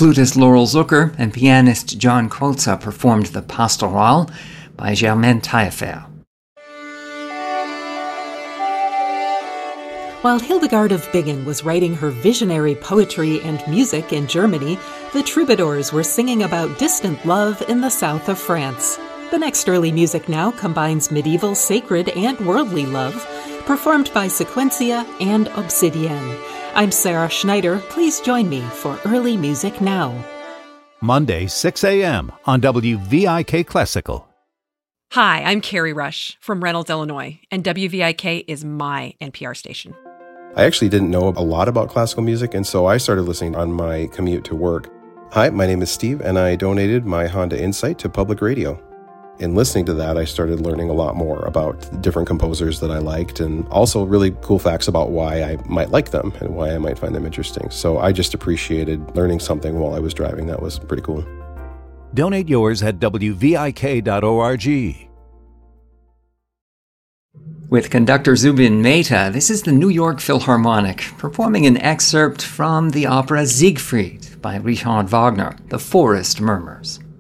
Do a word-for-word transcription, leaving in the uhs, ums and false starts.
Flutist Laurel Zucker and pianist John Kolza performed the Pastorale by Germaine Taillefer. While Hildegard of Bingen was writing her visionary poetry and music in Germany, the troubadours were singing about distant love in the south of France. The next early music now combines medieval, sacred, and worldly love, performed by Sequentia and Obsidienne. I'm Sarah Schneider. Please join me for Early Music Now. Monday, six a.m. on W V I K Classical. Hi, I'm Carrie Rush from Reynolds, Illinois, and W V I K is my N P R station. I actually didn't know a lot about classical music, and so I started listening on my commute to work. Hi, my name is Steve, and I donated my Honda Insight to public radio. In listening to that, I started learning a lot more about different composers that I liked, and also really cool facts about why I might like them and why I might find them interesting. So I just appreciated learning something while I was driving. That was pretty cool. Donate yours at W V I K dot org. With conductor Zubin Mehta, this is the New York Philharmonic, performing an excerpt from the opera Siegfried by Richard Wagner, The Forest Murmurs.